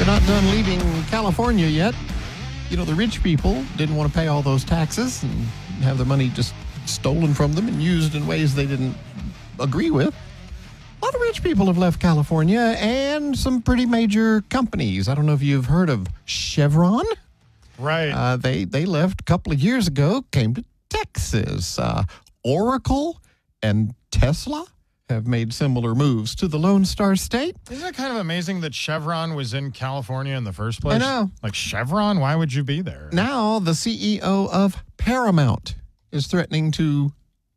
They're not done leaving California yet. You know, the rich people didn't want to pay all those taxes and have their money just stolen from them and used in ways they didn't agree with. A lot of rich people have left California, and some pretty major companies. I don't know if you've heard of Chevron. Right. They left a couple of years ago, came to Texas. Oracle and Tesla have made similar moves to the Lone Star State. Isn't it kind of amazing that Chevron was in California in the first place? I know. Like, Chevron? Why would you be there? Now the CEO of Paramount is threatening to,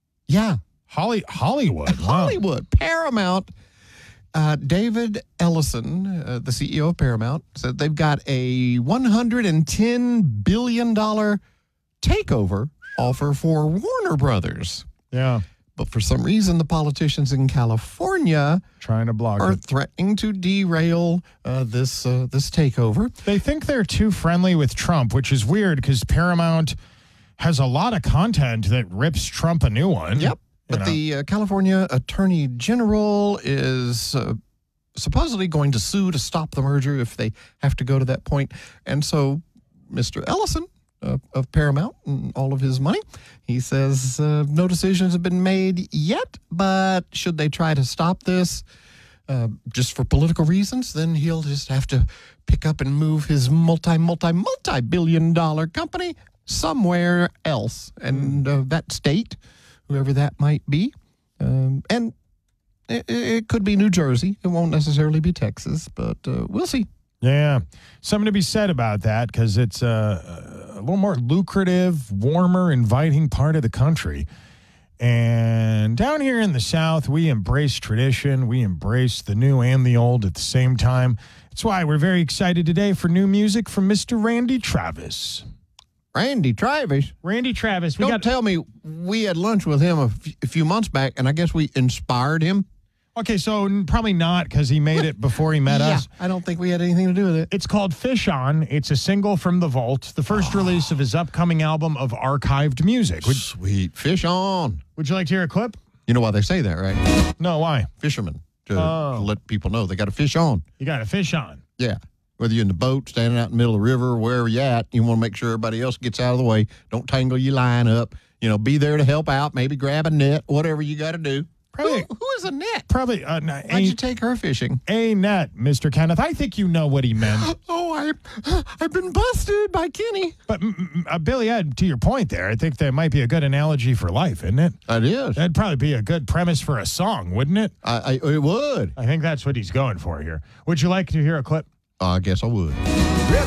Hollywood. Wow. Hollywood, Paramount. David Ellison, the CEO of Paramount, said they've got a $110 billion takeover offer for Warner Brothers. Yeah. But for some reason, the politicians in California Trying to block are it. threatening to derail this takeover. They think they're too friendly with Trump, which is weird because Paramount has a lot of content that rips Trump a new one. Yep. But the California Attorney General is supposedly going to sue to stop the merger if they have to go to that point. And so Mr. Ellison of Paramount and all of his money, he says no decisions have been made yet, but should they try to stop this just for political reasons, then he'll just have to pick up and move his multi-billion dollar company somewhere else. And that state, whoever that might be, and it could be New Jersey. It won't necessarily be Texas, but we'll see. Yeah. Something to be said about that because it's a little more lucrative, warmer, inviting part of the country. And down here in the South, we embrace tradition. We embrace the new and the old at the same time. That's why we're very excited today for new music from Mr. Randy Travis. Randy Travis. Randy Travis. Don't tell me we had lunch with him a few months back, and I guess we inspired him. Okay, so probably not because he made it before he met us. I don't think we had anything to do with it. It's called Fish On. It's a single from The Vault, the first release of his upcoming album of archived music. Sweet. Fish on. Would you like to hear a clip? You know why they say that, right? No, why? Fishermen. To let people know they got to fish on. You got to fish on. Yeah. Whether you're in the boat, standing out in the middle of the river, wherever you're at, you want to make sure everybody else gets out of the way. Don't tangle your line up. You know, be there to help out. Maybe grab a net, whatever you got to do. Probably, who is a net? Probably. Why'd you take her fishing? A net, Mr. Kenneth. I think you know what he meant. I've been busted by Kenny. But Billy Ed, to your point there, I think that might be a good analogy for life, isn't it? It is. That'd probably be a good premise for a song, wouldn't it? It would. I think that's what he's going for here. Would you like to hear a clip? I guess I would.